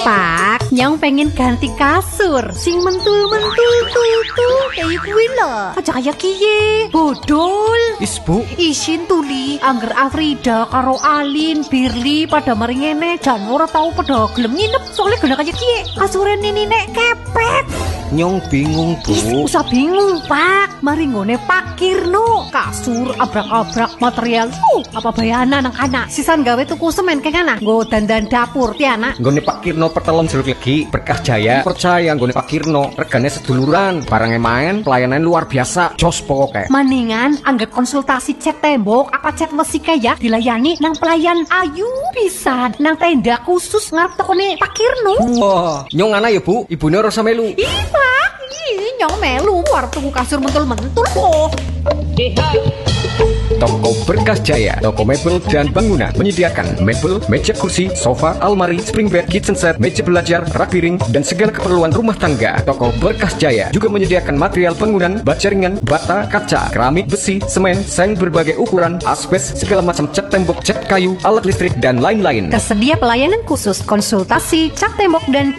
Pak, nyong pengen ganti kasur sing mentul-mentul tuh kayak kuwi lho. Aja kaya kiye, bodol. Is Bu, Isin tuli, angger Afrida karo Alin, Birli pada mari ngene jan ora tau pada gelem nginep soalnya gena kaya kiye. Kasure nini nek kepet. nyong bingung Bu. Usah bingung, Pak. Mari ngone pakirno. Kasur abrak-abrak material. Apa bayana nang kana? Sisan gawe tuku semen keng ana. Nggo dandan dapur ti anak. Nggone Pak Kirno pertelon jeruk legi Berkah Jaya. Percaya nggone Pak Kirno regane seduluran, barangnya main, pelayanan luar biasa. Jos pokoke. Maningan anggap konsultasi cat tembok apa cat besi ya dilayani nang pelayan ayu pisan nang tenda khusus ngarep tokone Pak Kirno. Wah, nyong ana ya Bu, ibune ora melu. Ih, Pak, nyong melu war tuku kasur mentul-mentul kok. Toko Berkah Jaya, toko mebel dan bangunan menyediakan mebel, meja kursi, sofa, almari, spring bed, kitchen set, meja belajar, rak piring, dan segala keperluan rumah tangga. Toko Berkah Jaya juga menyediakan material bangunan, baja ringan, bata, kaca, keramik, besi, semen, seng berbagai ukuran, asbes, segala macam cat tembok, cat kayu, alat listrik, dan lain-lain. Tersedia pelayanan khusus konsultasi cat tembok dan